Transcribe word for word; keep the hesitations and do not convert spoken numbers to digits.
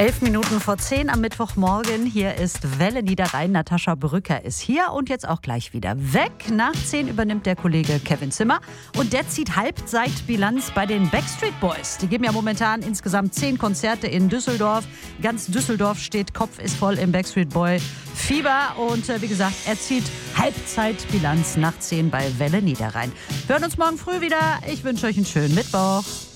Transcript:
Elf Minuten vor zehn am Mittwochmorgen. Hier ist Welle Niederrhein. Natascha Brücker ist hier und jetzt auch gleich wieder weg. Nach zehn übernimmt der Kollege Kevin Zimmer und der zieht Halbzeitbilanz bei den Backstreet Boys. Die geben ja momentan insgesamt zehn Konzerte in Düsseldorf. Ganz Düsseldorf steht, Kopf ist voll im Backstreet Boy Fieber und äh, wie gesagt, er zieht Halbzeitbilanz nach zehn bei Welle Niederrhein. Wir hören uns morgen früh wieder. Ich wünsche euch einen schönen Mittwoch.